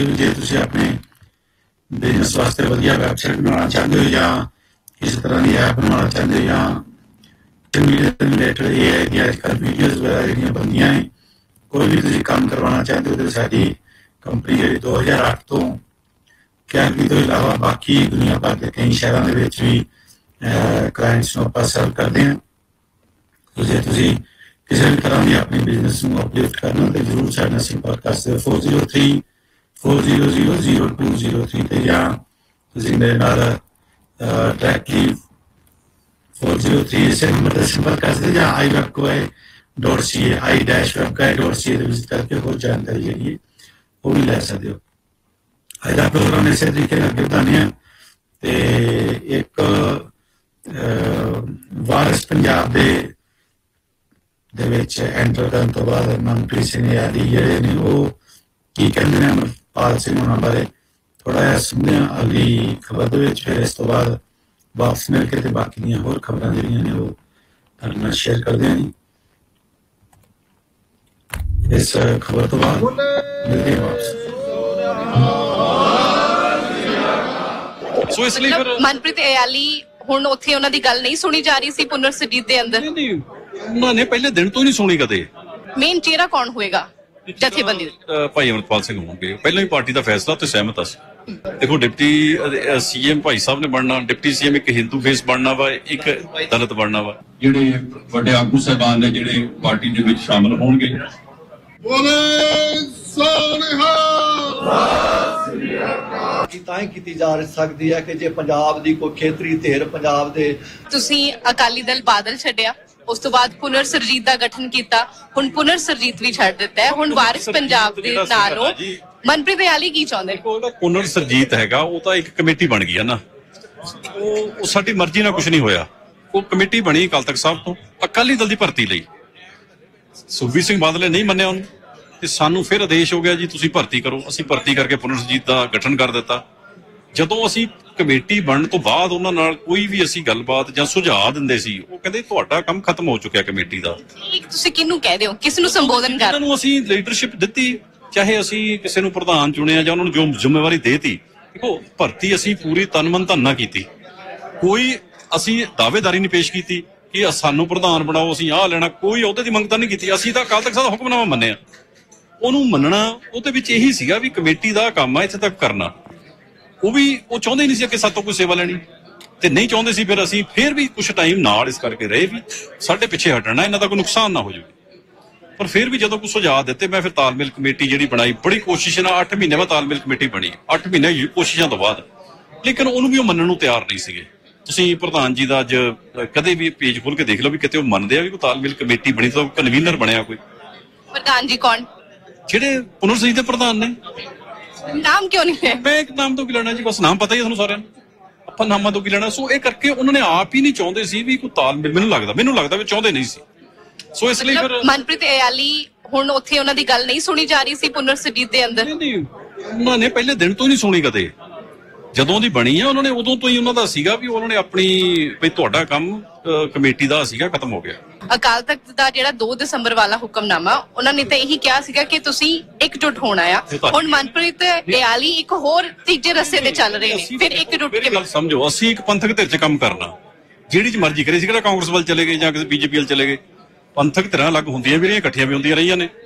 कि जे तुसीं अपने बिजनेस वास्ते वधिया वैबसाइट बनाना चाहते हो या किसी तरह की ऐप बनाना चाहते हो या मीडिया रिलेटेड ये है कि अजकल वीडियोज वगैरह जो बनदियां हैं कोई भी तुसीं काम करवाना चाहते हो तो साडी कंपनी जी 2008 तो कैलगरी तो इलावा बाकी दुनिया भर के कई शहरों के भी क्लाइंट्स को आप सर्व करते हैं। तो जे तुसीं किसी भी तरह की अपने बिजनेस को अपलिफ्ट करना तो जरूर साडे नाल संपर्क कर सकते हो 4034000203 ते या तुसीं मेरे नाल डायरेक्टली 403 से नंबर पर संपर्क कर सकते या iwebcoy.ca i-webcoy.ca विजिट करके और जानकारी जी वो भी लै सकते हो। अज का प्रोग्राम इस तरीके अगे बढ़ाने ते एक वारिस पंजाब दे विच एंटर करने तो बाद मनप्रीत सिंह यादी जिहड़े ने वो की कहते हैं अमरपाल सिंह होना बारे थोड़ा जिहा सुनते हैं अगली खबर दे विच, फिर इस तो बाद वापस मिल के बाकी दी होर खबरां जिहड़ियां ने वो तुहाडे नाल शेयर करदे हां। इस खबर तो बाद मिलते हैं वापस। ਸੋ ਇਸ ਲਈ ਫਿਰ ਮਨਪ੍ਰੀਤ ਇਆਲੀ ਹੁਣ ਉੱਥੇ ਉਹਨਾਂ ਦੀ ਗੱਲ ਨਹੀਂ ਸੁਣੀ ਜਾ ਰਹੀ ਸੀ ਪੁਨਰ ਸਰਜੀਤ ਦੇ ਅੰਦਰ? ਨਹੀਂ, ਉਹਨਾਂ ਨੇ ਪਹਿਲੇ ਦਿਨ ਤੋਂ ਹੀ ਨਹੀਂ ਸੁਣੀ ਕਦੇ। ਮੇਨ ਚਿਹਰਾ ਕੌਣ ਹੋਏਗਾ ਜਥੇਬੰਦੀ ਦਾ? ਭਾਈ ਅਮਰਪਾਲ ਸਿੰਘ ਹੋਣਗੇ। ਪਹਿਲਾਂ ਹੀ ਪਾਰਟੀ ਦਾ ਫੈਸਲਾ ਤੇ ਸਹਿਮਤ ਸੀ। ਦੇਖੋ ਡਿਪਟੀ ਸੀਐਮ ਭਾਈ ਸਾਹਿਬ ਨੇ ਬਣਨਾ, ਡਿਪਟੀ ਸੀਐਮ ਇੱਕ ਹਿੰਦੂ ਫੇਸ ਬਣਨਾ ਵਾ, ਇੱਕ ਦਲਿਤ ਬਣਨਾ ਵਾ। ਜਿਹੜੇ ਵੱਡੇ ਆਗੂ ਸਾਹਿਬਾਨ ਨੇ ਜਿਹੜੇ ਪਾਰਟੀ ਦੇ ਵਿੱਚ ਸ਼ਾਮਲ ਹੋਣਗੇ। ਤਾਂ ਹੀ ਕੀਤੀ ਜਾ ਸਕਦੀ ਹੈ ਕਿ ਜੇ ਪੰਜਾਬ ਦੀ ਕੋਈ ਖੇਤਰੀ ਧਿਰ ਪੰਜਾਬ ਦੇ ਤੁਸੀਂ ਅਕਾਲੀ ਦਲ ਬਾਦਲ ਛੱਡਿਆ, ਉਸ ਤੋਂ ਬਾਅਦ ਪੁਨਰ ਸਰਜੀਤ ਦਾ ਗਠਨ ਕੀਤਾ, ਹੁਣ ਪੁਨਰ ਸਰਜੀਤ ਵੀ ਛੱਡ ਦਿੱਤਾ ਹੈ, ਹੁਣ ਵਾਰਿਸ ਪੰਜਾਬ ਦੇ ਨਾਲੋਂ ਮਨਪ੍ਰੀਤ ਇਆਲੀ ਕੀ ਚਾਹੁੰਦੇ? ਉਹਦਾ ਪੁਨਰ ਸਰਜੀਤ ਹੈਗਾ, ਉਹ ਤਾਂ ਇੱਕ ਕਮੇਟੀ ਬਣ ਗਈ ਹੈ ਨਾ, ਉਹ ਸਾਡੀ ਮਰਜ਼ੀ ਨਾਲ ਕੁਝ ਨਹੀਂ ਹੋਇਆ। ਉਹ ਕਮੇਟੀ ਬਣੀ ਅਕਾਲ ਤਖਤ ਸਾਹਿਬ ਤੋਂ ਅਕਾਲੀ ਦਲ ਦੀ ਭਰਤੀ ਲਈ। ਸੁਖਬੀਰ ਸਿੰਘ ਬਾਦਲ ਨੇ ਨਹੀਂ ਮੰਨਿਆ ਉਹਨੂੰ ਤੇ ਸਾਨੂੰ ਫਿਰ ਆਦੇਸ਼ ਹੋ ਗਿਆ ਜੀ ਤੁਸੀਂ ਭਰਤੀ ਕਰੋ। ਅਸੀਂ ਭਰਤੀ ਕਰਕੇ ਪੁਨਰ ਸਰਜੀਤ ਦਾ ਗਠਨ ਕਰ ਦਿੱਤਾ। ਜਦੋਂ ਅਸੀਂ ਕਮੇਟੀ ਬਣਨ ਤੋਂ ਬਾਅਦ ਉਹਨਾਂ ਨਾਲ ਕੋਈ ਵੀ ਅਸੀਂ ਗੱਲਬਾਤ ਜਾਂ ਸੁਝਾਅ ਦਿੰਦੇ ਸੀ, ਉਹ ਕਹਿੰਦੇ ਤੁਹਾਡਾ ਕੰਮ ਖਤਮ ਹੋ ਚੁੱਕਿਆ ਕਮੇਟੀ ਦਾ। ਤੁਸੀਂ ਕਿਹਨੂੰ ਕਹਦੇ ਹੋ, ਕਿਸ ਨੂੰ ਸੰਬੋਧਨ ਕਰ? ਉਹਨਾਂ ਨੂੰ ਅਸੀਂ ਲੀਡਰਸ਼ਿਪ ਦਿੱਤੀ, ਚਾਹੇ ਅਸੀਂ ਕਿਸੇ ਨੂੰ ਪ੍ਰਧਾਨ ਚੁਣਿਆ ਜਾਂ ਉਹਨਾਂ ਨੂੰ ਜੋ ਜ਼ਿੰਮੇਵਾਰੀ ਦੇਤੀ। ਦੇਖੋ ਭਰਤੀ ਅਸੀਂ ਪੂਰੀ ਤਨ ਮਨ ਧਨ ਨਾਲ ਕੀਤੀ, ਕੋਈ ਅਸੀਂ ਦਾਅਵੇਦਾਰੀ ਨਹੀਂ ਪੇਸ਼ ਕੀਤੀ ਕਿ ਸਾਨੂੰ ਪ੍ਰਧਾਨ ਬਣਾਓ, ਅਸੀਂ ਆਹ ਲੈਣਾ, ਕੋਈ ਅਹੁਦੇ ਦੀ ਮੰਗ ਤਾਂ ਨਹੀਂ ਕੀਤੀ। ਅਸੀਂ ਤਾਂ ਅਕਾਲ ਤਖਤ ਸਾਹਿਬ ਦਾ ਹੁਕਮਨਾਮਾ ਮੰਨਿਆ। ਉਹਨੂੰ ਮੰਨਣਾ ਉਹਦੇ ਵਿੱਚ ਇਹੀ ਸੀਗਾ ਵੀ ਕਮੇਟੀ ਦਾ ਕੰਮ ਆ ਇੱਥੇ ਤੱਕ ਕਰਨਾ। ਉਹ ਚਾਹੁੰਦੇ ਨਹੀਂ ਸੀ ਕਿ ਸਾਤੋਂ ਕੋਈ ਸੇਵਾ ਲੈਣੀ ਤੇ ਨਹੀਂ ਚਾਹੁੰਦੇ ਸੀ। ਫਿਰ ਅਸੀਂ ਫਿਰ ਵੀ ਕੁਝ ਟਾਈਮ ਨਾਲ ਇਸ ਕਰਕੇ ਰਹੇ ਵੀ ਸਾਡੇ ਪਿੱਛੇ ਹਟਣਾ, ਇਹਨਾਂ ਦਾ ਕੋਈ ਨੁਕਸਾਨ ਨਾ ਹੋ ਜਾਵੇ। ਪਰ ਫਿਰ ਵੀ ਜਦੋਂ ਕੁਝ ਸੁਝਾਅ ਦਿੱਤੇ, ਮੈਂ ਫਿਰ ਤਾਲਮੇਲ ਕਮੇਟੀ ਜਿਹੜੀ ਬਣਾਈ, ਬੜੀ ਕੋਸ਼ਿਸ਼ ਨਾਲ 8 ਮਹੀਨੇ ਬਾਅਦ ਤਾਲਮੇਲ ਕਮੇਟੀ ਬਣੀ। 8 ਮਹੀਨੇ ਕੋਸ਼ਿਸ਼ਾਂ ਤੋਂ ਬਾਅਦ, ਲੇਕਿਨ ਉਹਨੂੰ ਵੀ ਉਹ ਮੰਨਣ ਨੂੰ ਤਿਆਰ ਨਹੀਂ ਸੀਗੇ। ਤੁਸੀਂ ਪ੍ਰਧਾਨ ਜੀ ਦਾ ਅੱਜ ਕਦੇ ਵੀ ਪੇਜ ਖੋਲ ਕੇ ਦੇਖ ਲਓ ਵੀ ਕਿਤੇ ਉਹ ਮੰਨਦੇ ਆ ਵੀ ਕੋਈ ਤਾਲਮੇਲ ਕਮੇਟੀ ਬਣੀ ਤਾਂ ਕਨਵੀਨਰ ਬਣਿਆ ਕੋਈ। ਪ੍ਰਧਾਨ ਜੀ ਕੌਣ? ਜਿਹੜੇ ਪੁਨਰ ਸਰਜੀਤ ਦੇ ਪ੍ਰਧਾਨ ਨੇ। ਨਾਮ ਕਿਉਂ ਨਹੀਂ ਹੈ? ਮੈਂ ਇੱਕ ਨਾਮ ਤੋਂ ਕੀ ਲੈਣਾ ਜੀ, ਬਸ ਨਾਮ ਪਤਾ ਹੀ ਤੁਹਾਨੂੰ ਸਾਰਿਆਂ ਨੂੰ, ਆਪਾਂ ਨਾਮਾਂ ਤੋਂ ਕੀ ਲੈਣਾ। ਸੋ ਇਹ ਕਰਕੇ ਉਹਨਾਂ ਨੇ ਆਪ ਹੀ ਨਹੀਂ ਚਾਹੁੰਦੇ ਸੀ ਵੀ ਕੋਈ ਤਾਲਮੇਲ, ਮੈਨੂੰ ਲੱਗਦਾ ਵੀ ਚਾਹੁੰਦੇ ਨਹੀਂ ਸੀ। ਸੋ ਇਸ ਲਈ ਫਿਰ ਮਨਪ੍ਰੀਤ ਇਆਲੀ ਹੁਣ ਉੱਥੇ ਉਹਨਾਂ ਦੀ ਗੱਲ ਨਹੀਂ ਸੁਣੀ ਜਾ ਰਹੀ ਸੀ ਪੁਨਰ ਸਰਜੀਤ ਦੇ ਅੰਦਰ? ਨਹੀਂ, ਉਹਨਾਂ ਨੇ ਪਹਿਲੇ ਦਿਨ ਤੋਂ ਹੀ ਨਹੀਂ ਸੁਣੀ ਕਦੇ। ਜਦੋਂ ਦੀ ਬਣੀ ਆ ਉਹਨਾਂ ਨੇ ਉਦੋਂ ਤੋਂ ਹੀ ਉਹਨਾਂ ਦਾ ਸੀਗਾ ਵੀ ਉਹਨਾਂ ਨੇ ਆਪਣੀ ਵੀ ਤੁਹਾਡਾ ਕੰਮ ਕਮੇਟੀ ਦਾ ਸੀਗਾ ਖਤਮ ਹੋ ਗਿਆ। ਅਕਾਲ ਤਖਤ ਦਾ ਜਿਹੜਾ 2 ਦਸੰਬਰ ਵਾਲਾ ਹੁਕਮਨਾਮਾ, ਉਹਨਾਂ ਨੇ ਤਾਂ ਇਹੀ ਕਿਹਾ ਸੀਗਾ ਕਿ ਤੁਸੀਂ ਇਕਜੁੱਟ ਹੋਣਾ ਆ। ਹੁਣ ਮਨਪ੍ਰੀਤ ਇਆਲੀ ਇੱਕ ਹੋਰ ਤੀਜੇ ਰਸਤੇ ਤੇ ਚੱਲ ਰਹੇ ਨੇ, ਫਿਰ ਇਕਜੁੱਟ ਕੇ ਗੱਲ ਸਮਝੋ। ਅਸੀਂ ਇੱਕ ਪੰਥਕ ਧਿਰ 'ਚ ਕੰਮ ਕਰਨਾ, ਜਿਹੜੀ 'ਚ ਮਰਜ਼ੀ ਕਰੇ ਸੀ, ਕਿਹੜਾ ਕਾਂਗਰਸ ਵੱਲ ਚਲੇ ਗਏ ਜਾਂ ਕਿਸੇ ਬੀਜੇਪੀ ਵੱਲ ਚਲੇ ਗਏ। ਪੰਥਕ ਧਿਰਾਂ ਅਲੱਗ ਹੁੰਦੀਆਂ ਵੀ ਰਹੀਆਂ, ਇਕੱਠੀਆਂ ਵੀ ਹੁੰਦੀਆਂ ਰਹੀਆਂ ਨੇ।